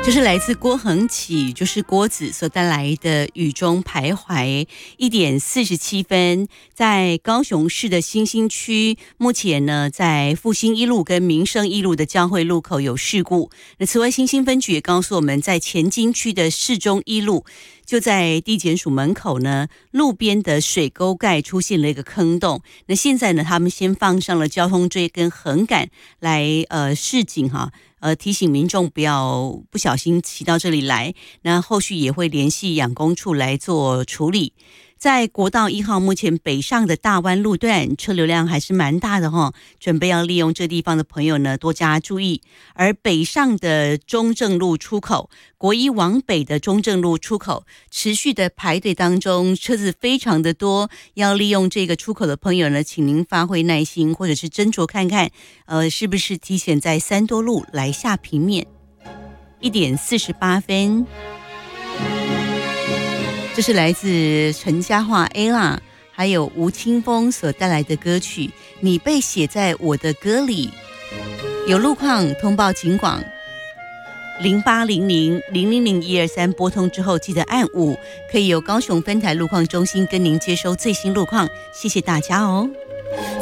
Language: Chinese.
这是来自郭恒启，就是郭子所带来的雨中徘徊。1点47分，在高雄市的新兴区，目前呢在复兴一路跟民生一路的交汇路口有事故。那此外，新兴分局也告诉我们，在前金区的市中一路，就在地检署门口呢，路边的水沟盖出现了一个坑洞。那现在呢，他们先放上了交通锥跟横杆来示警哈。提醒民众不要不小心骑到这里来，那后续也会联系养工处来做处理。在国道1号目前北上的大湾路段车流量还是蛮大的哈，准备要利用这地方的朋友呢多加注意。而北上的中正路出口，国一往北的中正路出口持续的排队当中，车子非常的多，要利用这个出口的朋友呢，请您发挥耐心，或者是斟酌看看，是不是提前在三多路来下平面。1点48分。这是来自陈嘉桦 Ella 还有吴青峰所带来的歌曲《你被写在我的歌里》。有路况通报警广0800000123拨通之后记得按5，可以由高雄分台路况中心跟您接收最新路况。谢谢大家哦。